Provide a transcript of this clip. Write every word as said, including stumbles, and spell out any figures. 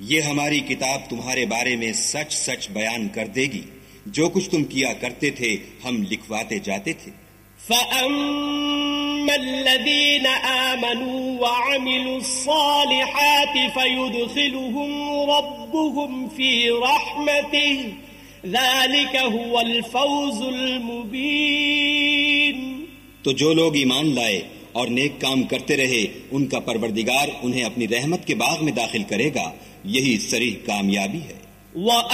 ये हमारी किताब तुम्हारे बारे में सच सच बयान कर देगी। जो कुछ तुम किया करते थे हम लिखवाते जाते थे। फअम्मल्लज़ीना आमनू वअमिलुस्सालिहाति फयुदखिलुहुम रब्बुहुम फी रहमतिहि ज़ालिका हुवल फौज़ुल मुबीन। तो जो लोग ईमान लाए और नेक काम करते रहे, उनका परवरदिगार उन्हें अपनी रहमत के बाग में दाखिल करेगा। यही सरीह कामयाबी है।